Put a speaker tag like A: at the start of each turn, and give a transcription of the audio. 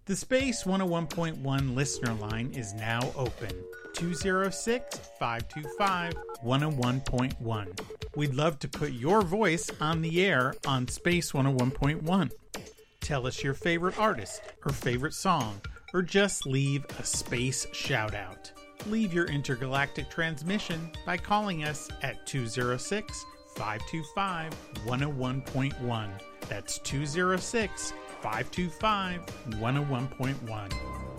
A: The Space 101.1 listener line is now open. 206-525-101.1. We'd love to put your voice on the air on Space 101.1. Tell us your favorite artist or favorite song, or just leave a space shout out. Leave your intergalactic transmission by calling us at 206-525-101.1. That's 206-525-101.1.